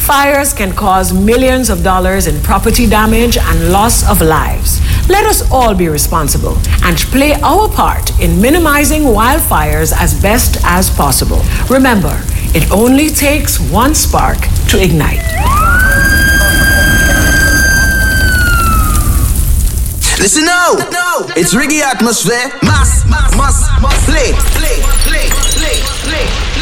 Fires can cause millions of dollars in property damage and loss of lives. Let us all be responsible and play our part in minimizing wildfires as best as possible. Remember, it only takes one spark to ignite. Listen now, it's reggae atmosphere. Must play.